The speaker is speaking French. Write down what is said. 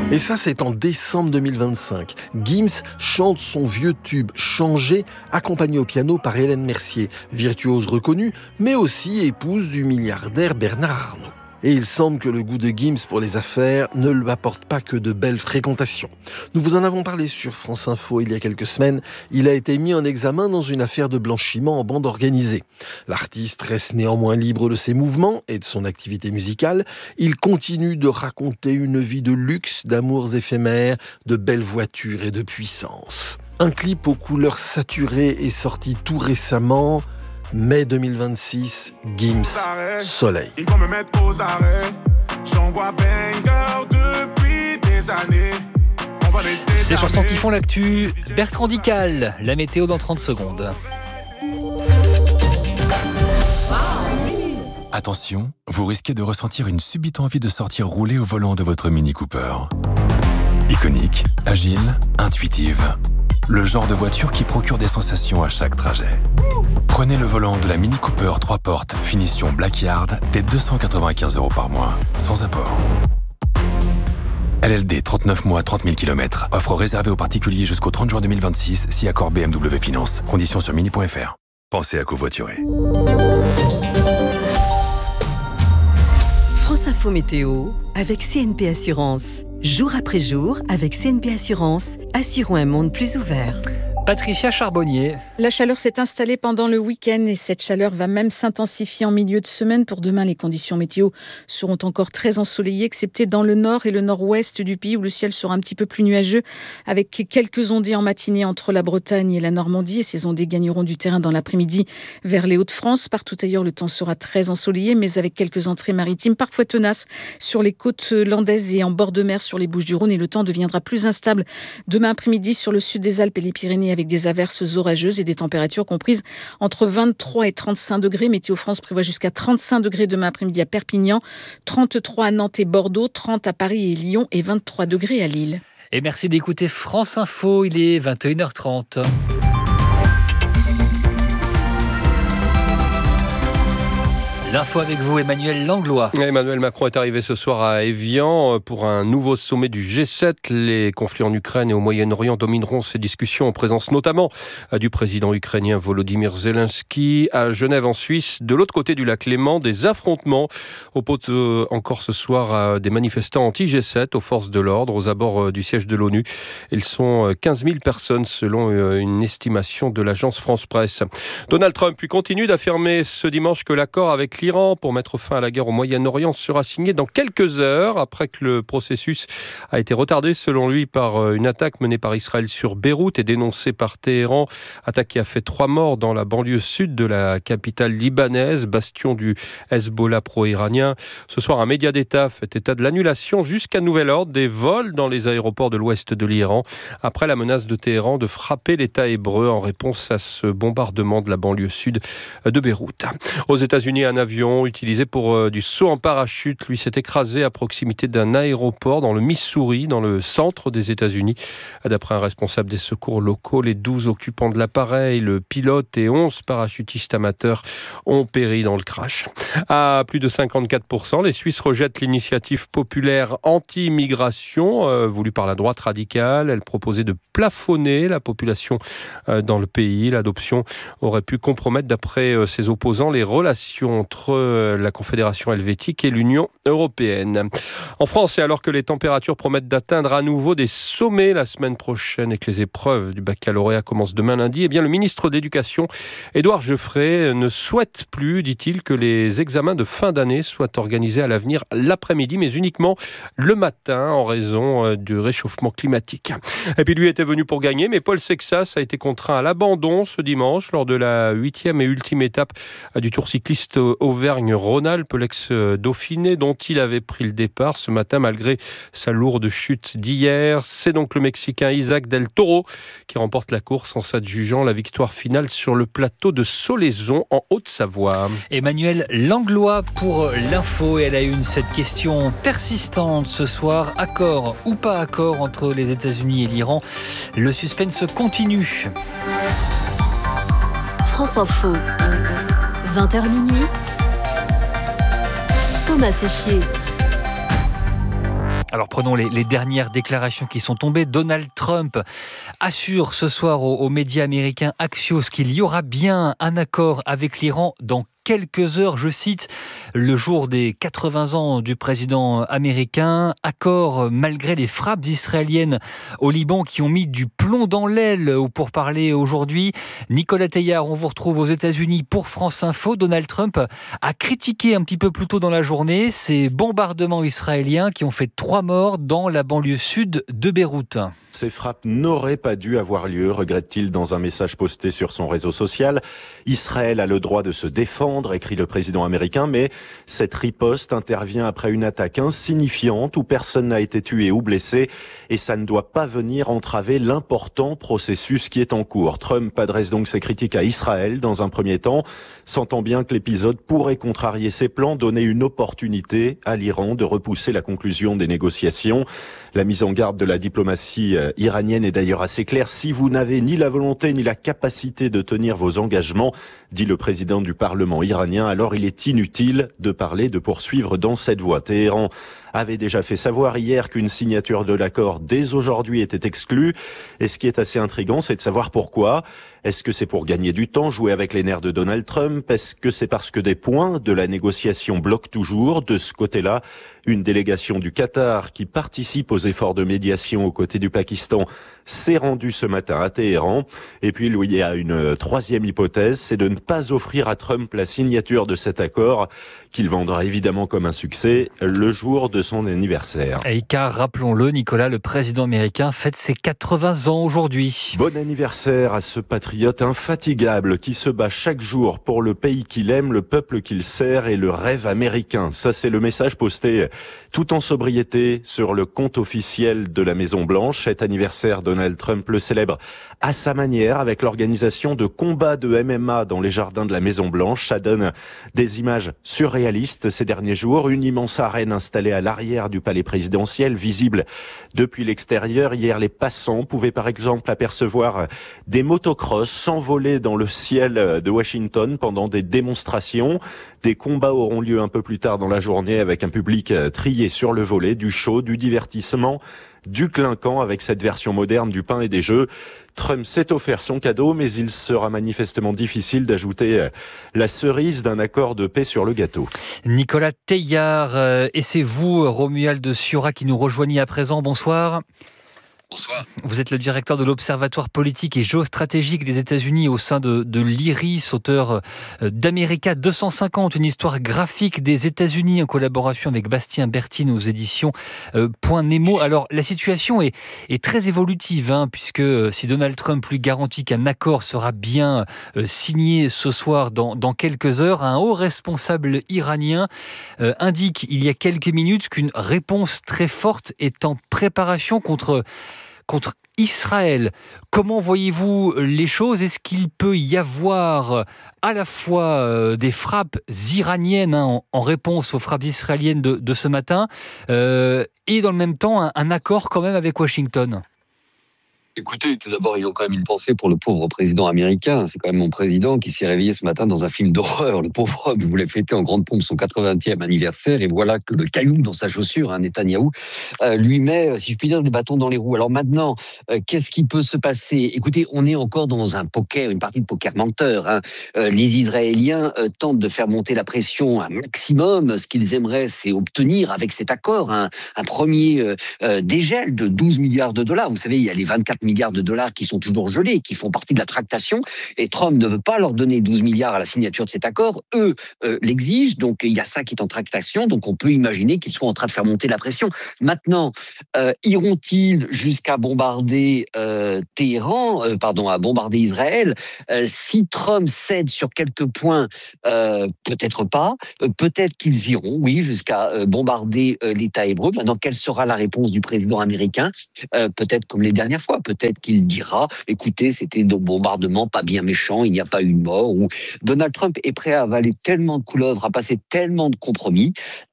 Et ça, c'est en décembre 2025. Gims chante son vieux tube « Changer », accompagné au piano par Hélène Mercier, virtuose reconnue, mais aussi épouse du milliardaire Bernard Arnault. Et il semble que le goût de Gims pour les affaires ne lui apporte pas que de belles fréquentations. Nous vous en avons parlé sur France Info il y a quelques semaines. Il a été mis en examen dans une affaire de blanchiment en bande organisée. L'artiste reste néanmoins libre de ses mouvements et de son activité musicale. Il continue de raconter une vie de luxe, d'amours éphémères, de belles voitures et de puissance. Un clip aux couleurs saturées est sorti tout récemment. Mai 2026, Gims, Soleil. Ils vont me mettre aux arrêts. J'envoie banger depuis des années. On va les désarmer. Ces chansons qui font l'actu, Bertrand Dical, la météo dans 30 secondes. Attention, vous risquez de ressentir une subite envie de sortir rouler au volant de votre Mini Cooper. Iconique, agile, intuitive. Le genre de voiture qui procure des sensations à chaque trajet. Prenez le volant de la Mini Cooper 3 portes, finition Blackyard, dès 295 € par mois, sans apport. LLD 39 mois, 30 000 km. Offre réservée aux particuliers jusqu'au 30 juin 2026, si accord BMW Finance. Conditions sur mini.fr. Pensez à covoiturer. France Info Météo avec CNP Assurance. Jour après jour, avec CNP Assurance, assurons un monde plus ouvert. Patricia Charbonnier. La chaleur s'est installée pendant le week-end et cette chaleur va même s'intensifier en milieu de semaine. Pour demain, les conditions météo seront encore très ensoleillées, excepté dans le nord et le nord-ouest du pays où le ciel sera un petit peu plus nuageux, avec quelques ondées en matinée entre la Bretagne et la Normandie. Et ces ondées gagneront du terrain dans l'après-midi vers les Hauts-de-France. Partout ailleurs, le temps sera très ensoleillé, mais avec quelques entrées maritimes parfois tenaces sur les côtes landaises et en bord de mer sur les Bouches-du-Rhône. Et le temps deviendra plus instable demain après-midi sur le sud des Alpes et les Pyrénées, avec des averses orageuses et des températures comprises entre 23 et 35 degrés. Météo France prévoit jusqu'à 35 degrés demain après-midi à Perpignan, 33 à Nantes et Bordeaux, 30 à Paris et Lyon et 23 degrés à Lille. Et merci d'écouter France Info, il est 21h30. L'info avec vous, Emmanuel Langlois. Emmanuel Macron est arrivé ce soir à Évian pour un nouveau sommet du G7. Les conflits en Ukraine et au Moyen-Orient domineront ces discussions en présence notamment du président ukrainien Volodymyr Zelensky. À Genève en Suisse, de l'autre côté du lac Léman, des affrontements opposent encore ce soir des manifestants anti-G7 aux forces de l'ordre aux abords du siège de l'ONU. Ils sont 15 000 personnes selon une estimation de l'agence France-Presse. Donald Trump lui continue d'affirmer ce dimanche que l'accord avec l'Iran pour mettre fin à la guerre au Moyen-Orient sera signé dans quelques heures après que le processus a été retardé selon lui par une attaque menée par Israël sur Beyrouth et dénoncée par Téhéran. Attaque qui a fait 3 morts dans la banlieue sud de la capitale libanaise, bastion du Hezbollah pro-iranien. Ce soir, un média d'État fait état de l'annulation jusqu'à nouvel ordre des vols dans les aéroports de l'ouest de l'Iran après la menace de Téhéran de frapper l'État hébreu en réponse à ce bombardement de la banlieue sud de Beyrouth. Aux États-Unis, un avion utilisé pour du saut en parachute, lui, s'est écrasé à proximité d'un aéroport dans le Missouri, dans le centre des États-Unis. D'après un responsable des secours locaux, les 12 occupants de l'appareil, le pilote et 11 parachutistes amateurs ont péri dans le crash. À plus de 54%, les Suisses rejettent l'initiative populaire anti-immigration voulue par la droite radicale. Elle proposait de plafonner la population dans le pays. L'adoption aurait pu compromettre, d'après ses opposants, les relations entre la Confédération helvétique et l'Union européenne. En France, et alors que les températures promettent d'atteindre à nouveau des sommets la semaine prochaine et que les épreuves du baccalauréat commencent demain lundi, eh bien le ministre de l'Éducation, Édouard Geoffrey, ne souhaite plus, dit-il, que les examens de fin d'année soient organisés à l'avenir l'après-midi, mais uniquement le matin en raison du réchauffement climatique. Et puis lui était venu pour gagner, mais Paul Sexas a été contraint à l'abandon ce dimanche lors de la 8e et ultime étape du Tour cycliste Auvergne-Rhône-Alpes, l'ex-Dauphiné, dont il avait pris le départ ce matin malgré sa lourde chute d'hier. C'est donc le Mexicain Isaac Del Toro qui remporte la course en s'adjugeant la victoire finale sur le plateau de Solaizon en Haute-Savoie. Emmanuel Langlois pour l'info, et elle a une cette question persistante ce soir. Accord ou pas accord entre les États-Unis et l'Iran? Le suspense continue. France Info, 20h minuit. Thomas Séchier. Alors prenons les dernières déclarations qui sont tombées. Donald Trump assure ce soir aux médias américains Axios qu'il y aura bien un accord avec l'Iran dans quelques heures, je cite, le jour des 80 ans du président américain. Accord malgré les frappes israéliennes au Liban qui ont mis du plomb dans l'aile pour parler aujourd'hui. Nicolas Teillard, on vous retrouve aux États-Unis pour France Info. Donald Trump a critiqué un petit peu plus tôt dans la journée ces bombardements israéliens qui ont fait 3 morts dans la banlieue sud de Beyrouth. Ces frappes n'auraient pas dû avoir lieu, regrette-t-il dans un message posté sur son réseau social. Israël a le droit de se défendre, écrit le président américain, mais cette riposte intervient après une attaque insignifiante où personne n'a été tué ou blessé et ça ne doit pas venir entraver l'important processus qui est en cours. Trump adresse donc ses critiques à Israël dans un premier temps, sentant bien que l'épisode pourrait contrarier ses plans, donner une opportunité à l'Iran de repousser la conclusion des négociations. La mise en garde de la diplomatie iranienne est d'ailleurs assez claire. Si vous n'avez ni la volonté ni la capacité de tenir vos engagements, dit le président du Parlement iranien, alors il est inutile de parler de poursuivre dans cette voie. Téhéran avait déjà fait savoir hier qu'une signature de l'accord dès aujourd'hui était exclue. Et ce qui est assez intriguant, c'est de savoir pourquoi. Est-ce que c'est pour gagner du temps, jouer avec les nerfs de Donald Trump? Est-ce que c'est parce que des points de la négociation bloquent toujours? De ce côté-là, une délégation du Qatar qui participe aux efforts de médiation aux côtés du Pakistan s'est rendue ce matin à Téhéran. Et puis il y a une troisième hypothèse, c'est de ne pas offrir à Trump la signature de cet accord qu'il vendra évidemment comme un succès le jour de son anniversaire. Et car, rappelons-le, Nicolas, le président américain fête ses 80 ans aujourd'hui. Bon anniversaire à ce patriote infatigable qui se bat chaque jour pour le pays qu'il aime, le peuple qu'il sert et le rêve américain. Ça, c'est le message posté tout en sobriété sur le compte officiel de la Maison-Blanche. Cet anniversaire, Donald Trump le célèbre à sa manière avec l'organisation de combats de MMA dans les jardins de la Maison-Blanche. Ça donne des images surréalistes ces derniers jours. Une immense arène installée à l'arrière du palais présidentiel, visible depuis l'extérieur. Hier, les passants pouvaient par exemple apercevoir des motocross s'envoler dans le ciel de Washington pendant des démonstrations. Des combats auront lieu un peu plus tard dans la journée avec un public trié sur le volet, du show, du divertissement, du clinquant avec cette version moderne du pain et des jeux. Trump s'est offert son cadeau, mais il sera manifestement difficile d'ajouter la cerise d'un accord de paix sur le gâteau. Nicolas Teillard, et c'est vous, Romuald Siora, qui nous rejoignez à présent. Bonsoir. Bonsoir. Vous êtes le directeur de l'Observatoire politique et géostratégique des États-Unis au sein de l'IRIS, auteur d'America 250, une histoire graphique des États-Unis en collaboration avec Bastien Bertine aux éditions Point Nemo. Alors, la situation est très évolutive, puisque si Donald Trump lui garantit qu'un accord sera bien signé ce soir dans quelques heures, un haut responsable iranien indique il y a quelques minutes qu'une réponse très forte est en préparation contre Israël. Comment voyez-vous les choses? Est-ce qu'il peut y avoir à la fois des frappes iraniennes en réponse aux frappes israéliennes de ce matin et dans le même temps un accord quand même avec Washington? Écoutez, tout d'abord, ils ont quand même une pensée pour le pauvre président américain. C'est quand même mon président qui s'est réveillé ce matin dans un film d'horreur. Le pauvre homme voulait fêter en grande pompe son 80e anniversaire et voilà que le caillou dans sa chaussure, Netanyahou, lui met, si je puis dire, des bâtons dans les roues. Alors maintenant, qu'est-ce qui peut se passer? Écoutez, on est encore dans un poker, une partie de poker menteur. Les Israéliens tentent de faire monter la pression un maximum. Ce qu'ils aimeraient, c'est obtenir avec cet accord un premier dégel de 12 milliards de dollars. Vous savez, il y a les 24 milliards de dollars qui sont toujours gelés, qui font partie de la tractation, et Trump ne veut pas leur donner 12 milliards à la signature de cet accord. Eux l'exigent, donc il y a ça qui est en tractation, donc on peut imaginer qu'ils soient en train de faire monter la pression. Maintenant, iront-ils jusqu'à bombarder à bombarder Israël? Si Trump cède sur quelques points, peut-être pas, peut-être qu'ils iront, oui, jusqu'à bombarder l'État hébreu. Maintenant, quelle sera la réponse du président américain? Peut-être comme les dernières fois, peut-être qu'il dira, écoutez, c'était des bombardements pas bien méchants, il n'y a pas eu de mort. Ou Donald Trump est prêt à avaler tellement de couleuvres, à passer tellement de compromis,